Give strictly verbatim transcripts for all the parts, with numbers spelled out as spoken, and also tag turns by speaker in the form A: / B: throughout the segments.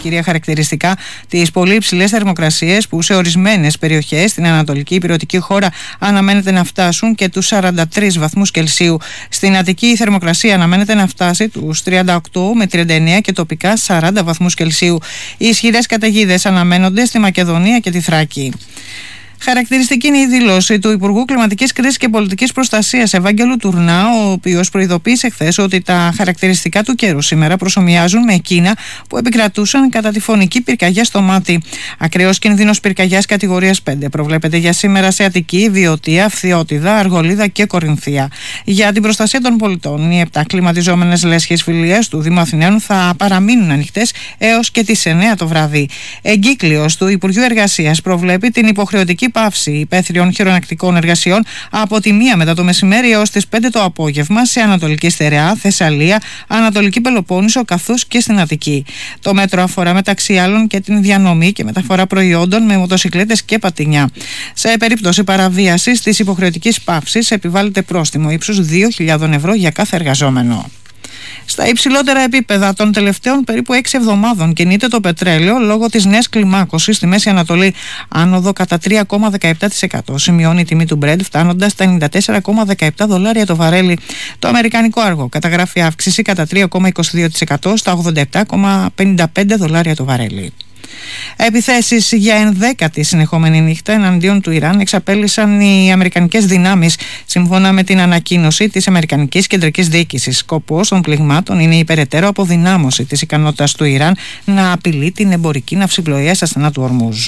A: κυρία χαρακτηριστικά τις πολύ υψηλές θερμοκρασίες που σε ορισμένες περιοχές στην ανατολική ηπειρωτική χώρα αναμένεται να φτάσουν και τους σαράντα τρεις βαθμούς Κελσίου. Στην Αττική η θερμοκρασία αναμένεται να φτάσει τους τριάντα οκτώ με τριάντα εννέα και τοπικά σαράντα βαθμούς Κελσίου. Οι ισχυρές καταιγίδες αναμένονται στη Μακεδονία και τη Θράκη. Χαρακτηριστική είναι η δήλωση του Υπουργού Κλιματικής Κρίσης και Πολιτικής Προστασίας Ευάγγελου Τουρνά, ο οποίος προειδοποίησε χθες ότι τα χαρακτηριστικά του καιρού σήμερα προσομοιάζουν με εκείνα που επικρατούσαν κατά τη φωνική πυρκαγιά στο Μάτι. Ακραίος κίνδυνος πυρκαγιάς κατηγορίας πέντε προβλέπεται για σήμερα σε Αττική, Βιωτία, Φθιώτιδα, Αργολίδα και Κορινθία. Για την προστασία των πολιτών, οι επτά κλιματιζόμενες λέσχες φιλίας του Δήμου Αθηναίων θα παραμείνουν ανοιχτές έως και τις εννέα το βράδυ. Εγκύκλειος του Υπουργείου Εργασίας προβλέπει την υποχρεωτική πάυση υπαίθριων χειρονακτικών εργασιών από τη μία μετά το μεσημέρι έως τις πέντε το απόγευμα σε Ανατολική Στερεά, Θεσσαλία, Ανατολική Πελοπόννησο καθώς και στην Αττική. Το μέτρο αφορά μεταξύ άλλων και την διανομή και μεταφορά προϊόντων με μοτοσικλέτες και πατινιά. Σε περίπτωση παραβίασης της υποχρεωτικής πάυσης επιβάλλεται πρόστιμο ύψους δύο χιλιάδες ευρώ για κάθε εργαζόμενο. Στα υψηλότερα επίπεδα των τελευταίων περίπου έξι εβδομάδων κινείται το πετρέλαιο λόγω της νέας κλιμάκωσης στη Μέση Ανατολή. Άνοδο κατά τρία κόμμα δεκαεπτά τοις εκατό σημειώνει η τιμή του Brent, φτάνοντας στα ενενήντα τέσσερα κόμμα δεκαεπτά δολάρια το βαρέλι. Το αμερικανικό άργο καταγράφει αύξηση κατά τρία κόμμα είκοσι δύο τοις εκατό στα ογδόντα επτά κόμμα πενήντα πέντε δολάρια το βαρέλι. Επιθέσεις για ενδέκατη συνεχόμενη νύχτα εναντίον του Ιράν εξαπέλυσαν οι αμερικανικές δυνάμεις, σύμφωνα με την ανακοίνωση της Αμερικανικής Κεντρικής Διοίκησης. Σκοπός των πληγμάτων είναι η περαιτέρω αποδυνάμωση της ικανότητας του Ιράν να απειλεί την εμπορική ναυσιπλοεία στα στενά του Ορμούζ.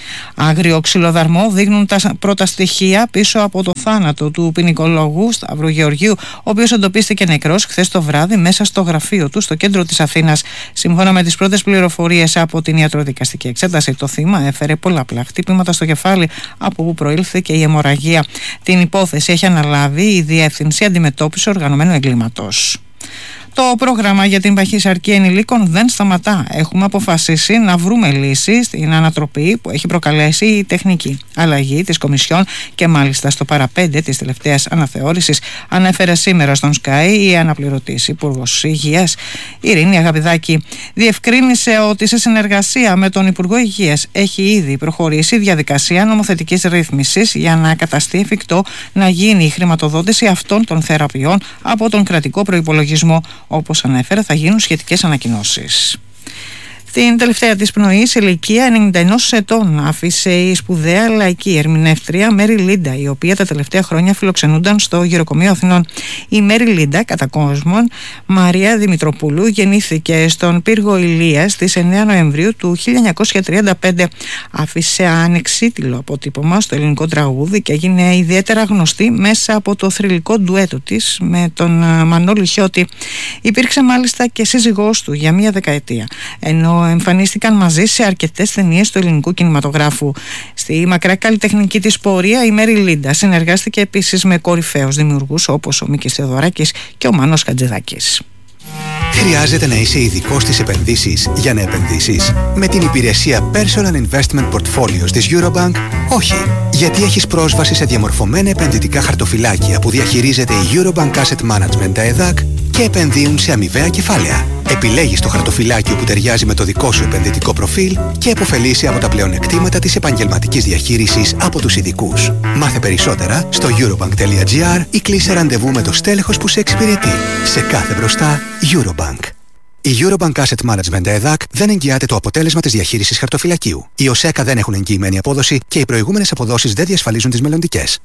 A: Άγριο ξυλοδαρμό δείχνουν τα πρώτα στοιχεία πίσω από το θάνατο του ποινικολόγου Σταύρου Γεωργίου, ο οποίος εντοπίστηκε νεκρός χθες το βράδυ μέσα στο γραφείο του στο κέντρο της Αθήνας. Σύμφωνα με τις πρώτες πληροφορίες από την ιατροδικαστική εξέταση, το θύμα έφερε πολλαπλά χτυπήματα στο κεφάλι, από όπου προήλθε και η αιμορραγία. Την υπόθεση έχει αναλάβει η Διεύθυνση Αντιμετώπισης Οργανωμένου Εγκλήματος. Το πρόγραμμα για την παχυσαρκία ενηλίκων δεν σταματά. Έχουμε αποφασίσει να βρούμε λύση στην ανατροπή που έχει προκαλέσει η τεχνική αλλαγή της Κομισιόν και μάλιστα στο παραπέντε της τελευταίας αναθεώρησης, ανέφερε σήμερα στον Sky η αναπληρωτής Υπουργός Υγείας Ειρήνη Αγαπηδάκη. Διευκρίνησε ότι σε συνεργασία με τον Υπουργό Υγείας έχει ήδη προχωρήσει η διαδικασία νομοθετικής ρύθμισης για να καταστεί εφικτό να γίνει η χρηματοδότηση αυτών των θεραπείων από τον κρατικό προϋπολογισμό. Όπως ανέφερε, θα γίνουν σχετικές ανακοινώσεις. Στην τελευταία της πνοής ηλικία ενενήντα ενός ετών άφησε η σπουδαία λαϊκή ερμηνεύτρια Μέρι Λίντα, η οποία τα τελευταία χρόνια φιλοξενούνταν στο Γεροκομείο Αθηνών. Η Μέρι Λίντα, κατά κόσμον Μαρία Δημητροπούλου, γεννήθηκε στον πύργο Ηλίας στις εννέα Νοεμβρίου του χίλια εννιακόσια τριάντα πέντε. Άφησε ανεξίτηλο αποτύπωμα στο ελληνικό τραγούδι και έγινε ιδιαίτερα γνωστή μέσα από το θρυλικό ντουέτο της με τον Μανώλη Χιώτη. Υπήρξε μάλιστα και σύζυγός του για μία δεκαετία, ενώ εμφανίστηκαν μαζί σε αρκετές ταινίες του ελληνικού κινηματογράφου. Στη μακρά καλλιτεχνική της πορεία, η Μέρι Λίντα συνεργάστηκε επίσης με κορυφαίους δημιουργούς όπως ο Μίκης Θεοδωράκης και ο Μάνος Χατζηδάκης.
B: Χρειάζεται να είσαι ειδικός στις επενδύσεις για να επενδύσεις? Με την υπηρεσία Personal Investment Portfolios της Eurobank, όχι. Γιατί έχεις πρόσβαση σε διαμορφωμένα επενδυτικά χαρτοφυλάκια που διαχειρίζεται η Eurobank Asset Management, τα ΕΔΑΚ, και επενδύουν σε αμοιβαία κεφάλαια. Επιλέγεις το χαρτοφυλάκιο που ταιριάζει με το δικό σου επενδυτικό προφίλ και επωφελείσαι από τα πλεονεκτήματα της επαγγελματικής διαχείρισης από τους ειδικούς. Μάθε περισσότερα στο eurobank τελεία gr ή κλείσε ραντεβού με το στέλεχος που σε εξυπηρετεί. Σε κάθε μπροστά, Eurobank. Η Eurobank Asset Management ΕΔΑΚ δεν εγγυάται το αποτέλεσμα της διαχείρισης χαρτοφυλακίου. Οι ΟΣΕΚΑ δεν έχουν εγγυημένη απόδοση και οι προηγούμενες αποδόσεις δεν διασφαλίζουν τις μελλοντικές.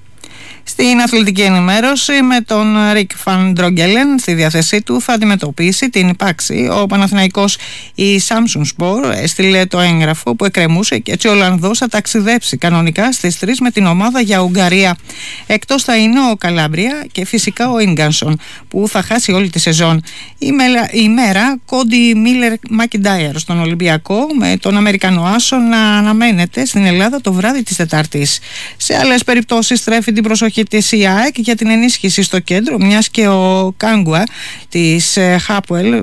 A: Στην αθλητική ενημέρωση, με τον Ρικ Φαν Ντρόγκελεν στη διάθεσή του θα αντιμετωπίσει την υπάξη. Ο Παναθηναϊκός, η Samsung Sport, έστειλε το έγγραφο που εκκρεμούσε και έτσι ο Ολλανδός θα ταξιδέψει κανονικά στις τρεις με την ομάδα για Ουγγαρία. Εκτός θα είναι ο Καλάμπρια και φυσικά ο Ίνγκανσον, που θα χάσει όλη τη σεζόν. Η, μελα... η μέρα Κόντι Μίλερ Μακιντάιερ στον Ολυμπιακό, με τον Αμερικανό άσο να αναμένεται στην Ελλάδα το βράδυ της Τετάρτης. Σε άλλες περιπτώσεις στρέφει την προσοχή της η ΑΕΚ για την ενίσχυση στο κέντρο, μιας και ο Κάγκουα της Χάπουελ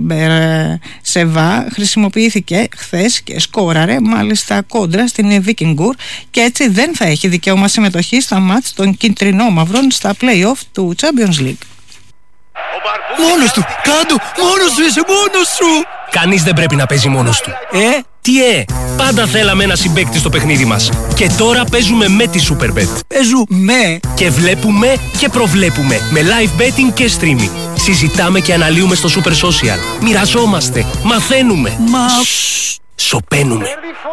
A: Σεβά χρησιμοποιήθηκε χθες και σκόραρε μάλιστα κόντρα στην Βίκινγκουρ και έτσι δεν θα έχει δικαίωμα συμμετοχή στα μάτς των κυτρινόμαυρων στα play-off του Champions League.
C: Μόνος του, κάτω, μόνος σου είσαι, μόνος σου! Κανείς δεν πρέπει να παίζει μόνος του. Ε, τι ε, πάντα θέλαμε ένα συμπαίκτη στο παιχνίδι μας. Και τώρα παίζουμε με τη Superbet.
D: Παίζουμε
C: και βλέπουμε και προβλέπουμε με live betting και streaming. Συζητάμε και αναλύουμε στο Super Social. Μοιραζόμαστε, μαθαίνουμε.
D: Μα...
C: Σωπαίνουμε.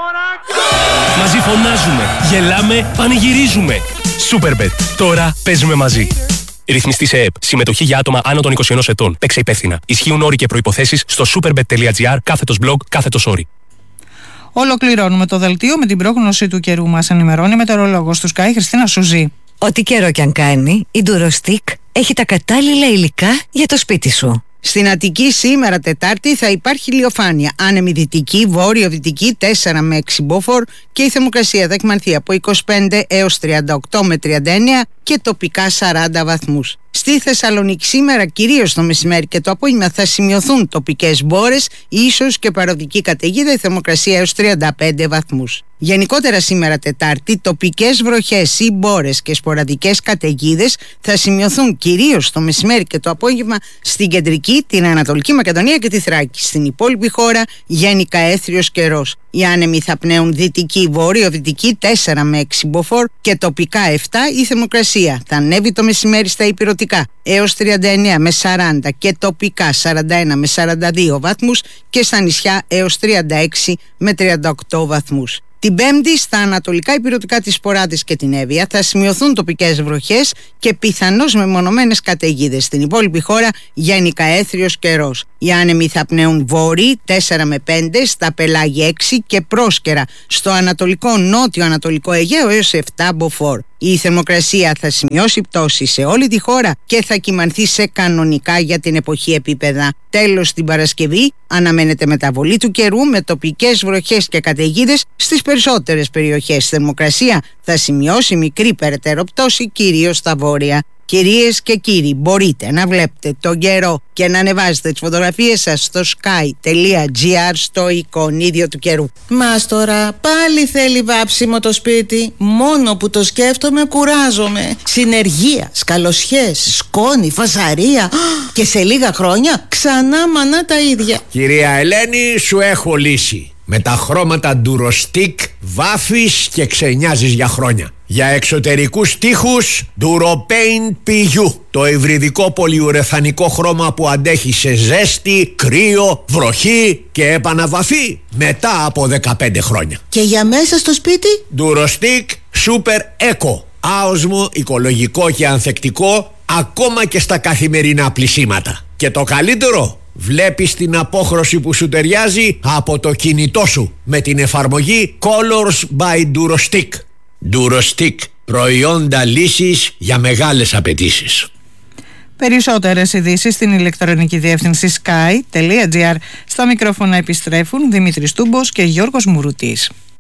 C: Μαζί φωνάζουμε, γελάμε, πανηγυρίζουμε. Superbet. Τώρα παίζουμε μαζί. Ρυθμιστή σε ΕΕΠ. Συμμετοχή για άτομα άνω των είκοσι ενός ετών. Παίξε υπεύθυνα. Ισχύουν όροι και προϋποθέσεις στο superbet.gr κάθετος blog κάθετος όροι.
A: Ολοκληρώνουμε το δελτίο με την πρόγνωση του καιρού. Μας ενημερώνει η μετεωρολόγος του Sky, Χριστίνα Σουζή.
E: Ό,τι καιρό κι αν κάνει, η Durostick έχει τα κατάλληλα υλικά για το σπίτι σου.
F: Στην Αττική σήμερα Τετάρτη θα υπάρχει ηλιοφάνεια. Άνεμη δυτική, βόρειο-δυτική τέσσερα με έξι μποφόρ και η θερμοκρασία θα εκμανθεί από είκοσι πέντε έως τριάντα οκτώ με τριάντα εννέα και τοπικά σαράντα βαθμούς. Στη Θεσσαλονίκη σήμερα, κυρίως το μεσημέρι και το απόγευμα, θα σημειωθούν τοπικές μπόρες, ίσως και παροδική καταιγίδα, η θερμοκρασία έως τριάντα πέντε βαθμούς. Γενικότερα σήμερα Τετάρτη, τοπικές βροχές ή μπόρες και σποραδικές καταιγίδες θα σημειωθούν κυρίως το μεσημέρι και το απόγευμα στην κεντρική, την Ανατολική Μακεδονία και τη Θράκη. Στην υπόλοιπη χώρα γενικά έθριος καιρός. Οι άνεμοι θα πνέουν δυτική, βόρειο-δυτική τέσσερα με έξι μποφόρ και τοπικά επτά. Η θερμοκρασία θα ανέβει το μεσημέρι στα ηπειρωτικά έως τριάντα εννέα με σαράντα και τοπικά σαράντα ένα με σαράντα δύο βαθμούς και στα νησιά έως τριάντα έξι με τριάντα οκτώ βαθμούς. Την Πέμπτη στα ανατολικά ηπειρωτικά της Ποράδης και την Εύβοια θα σημειωθούν τοπικές βροχές και πιθανώς μεμονωμένες καταιγίδες. Στην υπόλοιπη χώρα γενικά έθριος καιρός. Οι άνεμοι θα πνέουν βόρειοι τέσσερα με πέντε, στα πελάγια έξι και πρόσκαιρα στο ανατολικό νότιο ανατολικό Αιγαίο έως επτά μποφόρ. Η θερμοκρασία θα σημειώσει πτώση σε όλη τη χώρα και θα κυμανθεί σε κανονικά για την εποχή επίπεδα. Τέλος, την Παρασκευή αναμένεται μεταβολή του καιρού με τοπικές βροχές και καταιγίδες στις περισσότερες περιοχές. Η θερμοκρασία θα σημειώσει μικρή περαιτέρω πτώση, κυρίως στα βόρεια. Κυρίες και κύριοι, μπορείτε να βλέπετε τον καιρό και να ανεβάζετε τις φωτογραφίες σας στο sky.gr στο εικονίδιο του καιρού.
G: Μας τώρα πάλι θέλει βάψιμο το σπίτι. Μόνο που το σκέφτομαι κουράζομαι. Συνεργεία, σκαλοσιές, σκόνη, φασαρία. Και σε λίγα χρόνια ξανά μανά τα ίδια.
H: Κυρία Ελένη, σου έχω λύση. Με τα χρώματα Durostick βάφεις και ξενιάζεις για χρόνια. Για εξωτερικούς τοίχους Duropaint πι γιου, το υβριδικό πολυουρεθανικό χρώμα που αντέχει σε ζέστη, κρύο, βροχή και επαναβαφή μετά από δεκαπέντε χρόνια.
G: Και για μέσα στο σπίτι
H: Durostick Super Eco, άοσμο, οικολογικό και ανθεκτικό ακόμα και στα καθημερινά πλυσίματα. Και το καλύτερο, βλέπεις την απόχρωση που σου ταιριάζει από το κινητό σου με την εφαρμογή Colors by Durostick. Durostick, προϊόντα λύσης για μεγάλες απαιτήσεις.
A: Περισσότερες ειδήσεις στην ηλεκτρονική διεύθυνση sky.gr. Στα μικρόφωνα επιστρέφουν Δημήτρης Τούμπος και Γιώργος Μουρουτής.